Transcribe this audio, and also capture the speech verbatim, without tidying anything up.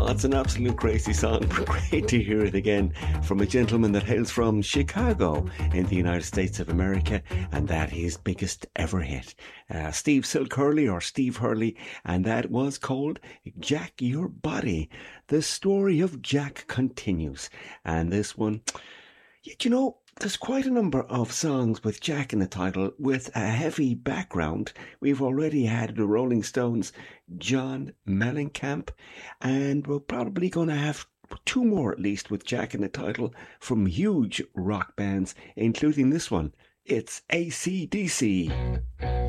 Oh, it's an absolute crazy song. Great to hear it again from a gentleman that hails from Chicago in the United States of America, and that his biggest ever hit. Uh, Steve Silk Hurley or Steve Hurley, and that was called Jack Your Body. The story of Jack continues, and this one, you know, there's quite a number of songs with Jack in the title with a heavy background. We've already had the Rolling Stones' John Mellencamp, and we're probably going to have two more at least with Jack in the title from huge rock bands, including this one. It's A C D C.